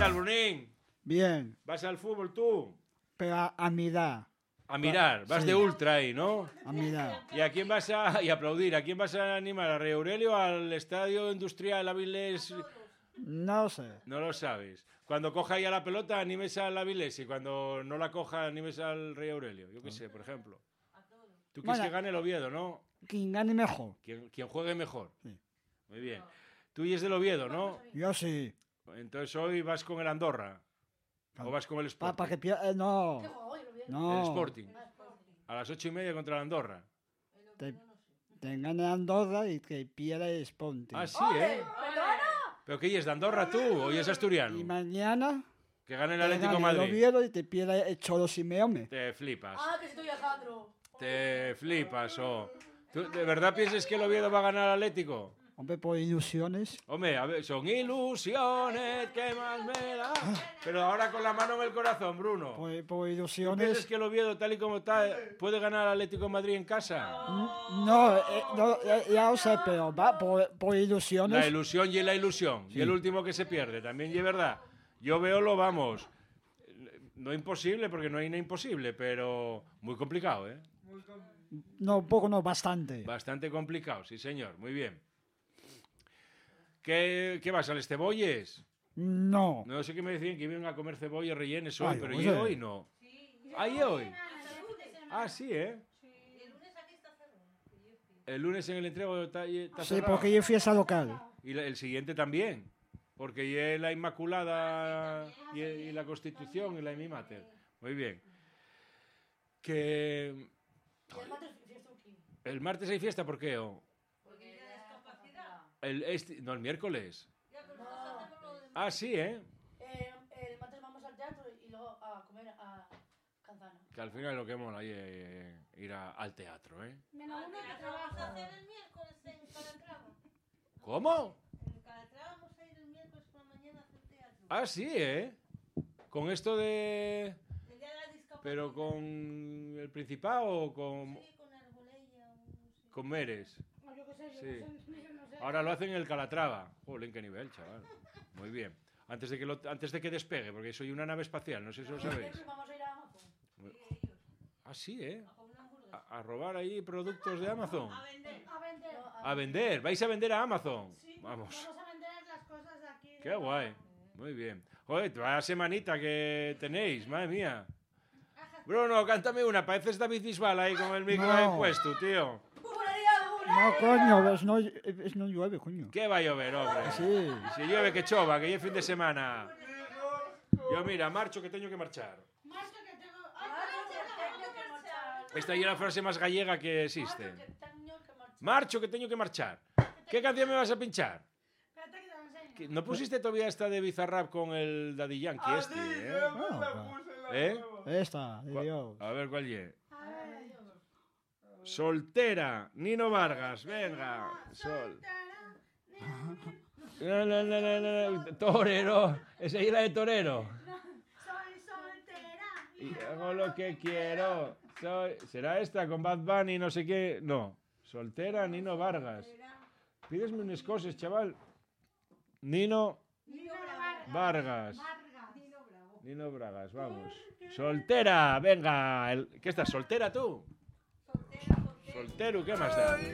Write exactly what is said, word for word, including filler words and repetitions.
tal, Brunín? Bien. ¿Vas al fútbol tú? Pero a, a mirar. A mirar, vas sí. de ultra ahí, ¿no? A mirar. ¿Y a quién vas a y aplaudir? ¿A quién vas a animar? ¿A Rey Aurelio? ¿Al Estadio Industrial Avilés? No sé. No lo sabes. Cuando coja ya la pelota, animes al Avilés, y cuando no la coja, animes al Rey Aurelio. Yo qué sé, por ejemplo. Tú quieres Bueno, que gane el Oviedo, ¿no? quien gane mejor. Quien, quien juegue mejor. Sí. Muy bien. Tú y es del Oviedo, ¿no? Yo sí. Entonces hoy vas con el Andorra. ¿O vas con el Sporting? Para que pierda. Eh, no. No. El Sporting. A las ocho y media contra el Andorra. Te, te gane Andorra y que pierda el Sporting. Ah, sí, ¿eh? ¿Pero qué es de Andorra tú o es asturiano? Y mañana. Que gane el te Atlético de gane el Madrid. Oviedo y te pierda el Cholo Simeone. Te flipas. Ah, que estoy Alejandro. Te flipas, oh. ¿Tú de verdad piensas que el Oviedo va a ganar al Atlético? Hombre, por ilusiones. Hombre, a ver, son ilusiones, ¿qué más me da? Pero ahora con la mano en el corazón, Bruno. Por, por ¿Tú ilusiones. piensas que el Oviedo, tal y como está, puede ganar al Atlético de Madrid en casa? No, eh, no eh, ya lo sé, pero va por, por ilusiones. La ilusión y la ilusión. Y el último que se pierde, también y es verdad. Yo veo lo vamos. No imposible, porque no hay nada imposible, pero muy complicado, ¿eh? No, poco, no, bastante. Bastante complicado, sí, señor. Muy bien. ¿Qué, qué vas, al Estebolles? No. No sé qué me decían que iban a comer cebollas rellenas hoy, Ay, pero oye. yo hoy no. Ah, ¿y hoy? Ah, sí, ¿eh? El lunes en el entrego está, está Sí, cerrado. porque yo fui a esa local. Y la- el siguiente también. Porque ya es la Inmaculada y, y la Constitución y la Mi Mater. Muy bien. Que... Y el martes fiestuki. ¿El martes hay fiesta? ¿Por qué? o? Porque ya es capacidad. El, este, no, el miércoles. No. Ah, sí, ¿eh? Eh, el martes vamos al teatro y luego a comer a Canzana. Que al final lo que mola ahí es ir a- al teatro, ¿eh? Menos uno que trabaja. hacer el miércoles en Calatrava. ¿Cómo? En Calatrava vamos a ir el miércoles por la mañana a hacer teatro. Ah, sí, ¿eh? Con esto de... El día de la discapacidad. ¿Pero con el Principado o con, Sí, con Argoleya o no sé. con Meres? No, yo qué sé, yo Sí. no sé, yo no sé. Ahora lo hacen en el Calatrava. Jolín, qué nivel, chaval. Muy bien. Antes de que, lo- antes de que despegue, porque soy una nave espacial, no sé si lo sabéis. Vamos a ir a Amazon. Ah, sí, ¿eh? A comer una hamburguesa. A, a robar ahí productos de Amazon. A vender. A vender. A vender. ¿Vais a vender a Amazon? Sí, Vamos. Vamos a vender las cosas de aquí. de Qué guay. Muy bien. Joder, vaya semanita que tenéis, madre mía. Bruno, cántame una. Pareces David Bisbal ahí con el micro No. ahí puesto, tío. No, coño, ves, no, es no llueve, coño. ¿Qué va a llover, hombre? Sí. Si llueve, que chova, que ya es fin de semana. Yo, mira, marcho que tengo que marchar. Más que que tengo. Ah, tengo que marchar. Esta es la frase más gallega que existe. Que tengo que marchar. Marcho que tengo que marchar. ¿Qué canción me vas a pinchar? Espérate que te lo enseño. ¿Que- ¿No pusiste todavía esta de Bizarrap con el Daddy Yankee este, eh? Ah, ¿Eh? esta, de Dios. A ver cuál es. A ver. Soltera, Nino Vargas, venga. Sol. No, no, no, no, no, no. Torero, esa es la de Torero. Soy soltera. Y hago lo que quiero. Soy... ¿Será esta con Bad Bunny, no sé qué? No. Soltera, Nino Vargas. Pídesme unas cosas, chaval. Nino Nino Vargas. Vargas. Vargas. Nino Bravo. Nino Vargas, vamos. Soltera, venga. El... ¿Qué estás, soltera tú? Soltera, soltera. Soltero, ¿qué más da?